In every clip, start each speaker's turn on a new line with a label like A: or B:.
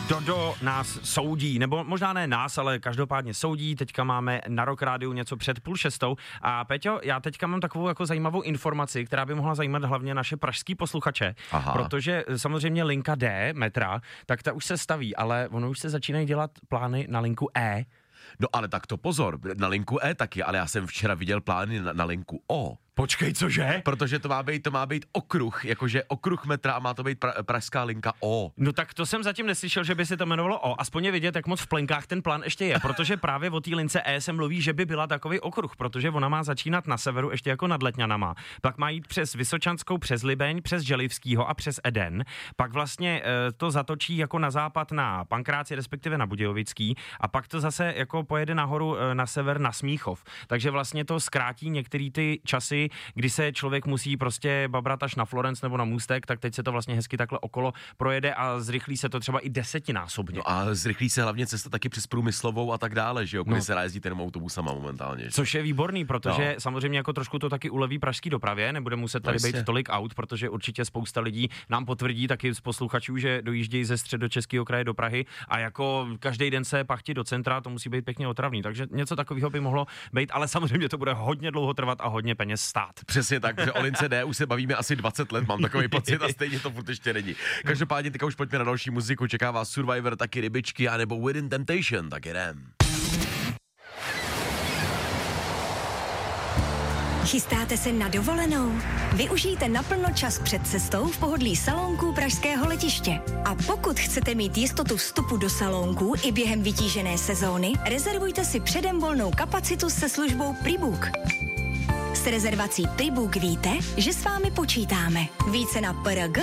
A: Dodo nás soudí, nebo možná ne nás, ale každopádně soudí. Teďka máme na Rock Rádiu něco před 5:30. A Peťo, já teďka mám takovou jako zajímavou informaci, která by mohla zajímat hlavně naše pražský posluchače. Aha. Protože samozřejmě linka D metra, tak ta už se staví, ale ono už se začínají dělat plány na linku E.
B: No ale tak to pozor, na linku E taky, ale já jsem včera viděl plány na linku O.
A: Počkej, cože?
B: Protože to má být okruh, jakože okruh metra a má to být pražská linka O.
A: No tak to jsem zatím neslyšel, že by se to jmenovalo O. Aspoň je vidět, jak moc v plenkách ten plán ještě je, protože právě o té lince E se mluví, že by byla takový okruh, protože ona má začínat na severu ještě jako nad Letňanama. Pak má jít přes Vysočanskou, přes Libeň, přes Želivskýho a přes Eden. Pak vlastně to zatočí jako na západ na Pankráci, respektive na Budějovický, a pak to zase jako pojede nahoru na sever na Smíchov. Takže vlastně to zkrátí některé ty časy, kdy se člověk musí prostě babrat až na Florence nebo na Můstek, tak teď se to vlastně hezky takhle okolo projede a zrychlí se to třeba i 10násobně.
B: No a zrychlí se hlavně cesta taky přes Průmyslovou a tak dále, že jo, kde se jezdí ten autobusama momentálně.
A: Což je výborný, protože samozřejmě jako trošku to taky uleví pražský dopravě, nebude muset tady být tolik aut, protože určitě spousta lidí nám potvrdí taky z posluchačů, že dojíždějí ze středočeského kraje do Prahy a jako každý den se pachtí do centra, to musí být pěkně otravný. Takže něco takového by mohlo být, ale samozřejmě to bude hodně dlouho trvat a hodně peněz stát.
B: Přesně tak, že o lince D už se bavíme asi 20 let, mám takový pocit a stejně to furt ještě není. Každopádně teďka už pojďme na další muziku, čeká vás Survivor, taky Rybičky, anebo Within Temptation, tak jdem.
C: Chystáte se na dovolenou? Využijte naplno čas před cestou v pohodlí salónků pražského letiště. A pokud chcete mít jistotu vstupu do salónků i během vytížené sezóny, rezervujte si předem volnou kapacitu se službou Prebook. S rezervací Prebook víte, že s vámi počítáme. Více na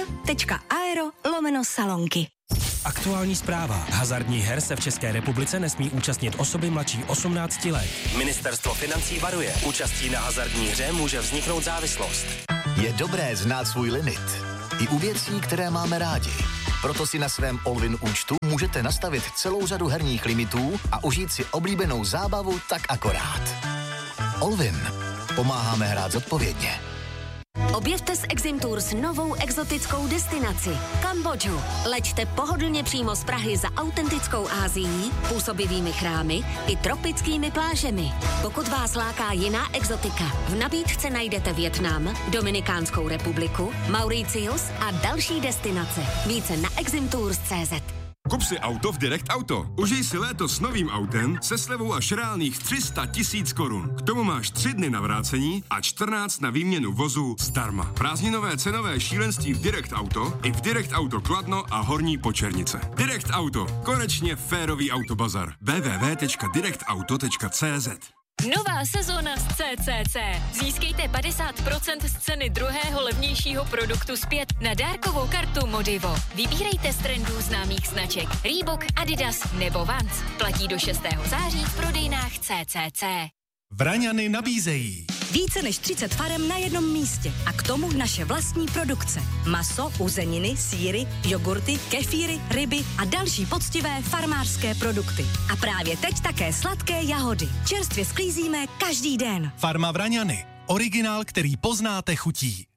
C: prg.aero/salonky.
D: Aktuální zpráva. Hazardních her se v České republice nesmí účastnit osoby mladší 18 let. Ministerstvo financí varuje. Účastí na hazardní hře může vzniknout závislost.
E: Je dobré znát svůj limit. I u věcí, které máme rádi. Proto si na svém Allwyn účtu můžete nastavit celou řadu herních limitů a užít si oblíbenou zábavu tak akorát. Allwyn. Pomáháme hrát zodpovědně.
F: Objevte s Exim Tours novou exotickou destinaci Kambodžu. Leďte pohodlně přímo z Prahy za autentickou Ázií, působivými chrámy i tropickými plážemi. Pokud vás láká jiná exotika, v nabídce najdete Vietnam, Dominikánskou republiku, Mauritius a další destinace. Více na eximtours.cz.
G: Kup si auto v Direct Auto. Užij si léto s novým autem se slevou až reálných 300 000 korun. K tomu máš 3 dny na vrácení a 14 na výměnu vozu zdarma. Prázdninové cenové šílenství v Direct Auto i v Direct Auto Kladno a Horní Počernice. Direct Auto. Konečně férový autobazar. www.directauto.cz.
H: Nová sezóna z CCC. Získejte 50% z ceny druhého levnějšího produktu zpět na dárkovou kartu Modivo. Vybírejte z trendů známých značek Reebok, Adidas nebo Vans. Platí do 6. září v prodejnách CCC.
D: Vraňany nabízejí
C: Více než 30 farem na jednom místě a k tomu naše vlastní produkce. Maso, uzeniny, sýry, jogurty, kefíry, ryby a další poctivé farmářské produkty. A právě teď také sladké jahody. Čerstvě sklízíme každý den.
D: Farma Vraňany. Originál, který poznáte chutí.